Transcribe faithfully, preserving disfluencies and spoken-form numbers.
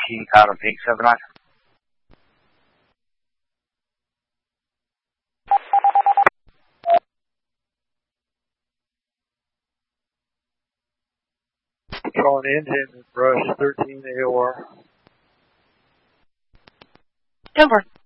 King Powder Peak, seven nine. Patrol engine, brush thirteen A O R. Over.